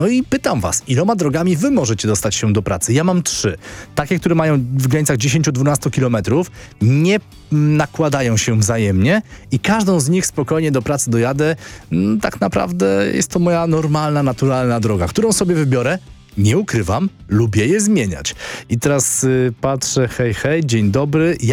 No i pytam was, iloma drogami wy możecie dostać się do pracy? Ja mam 3. Takie, które mają w granicach 10-12 kilometrów, nie nakładają się wzajemnie i każdą z nich spokojnie do pracy dojadę. Tak naprawdę jest to moja normalna, naturalna droga, którą sobie wybiorę. Nie ukrywam, lubię je zmieniać. I teraz patrzę, hej, dzień dobry.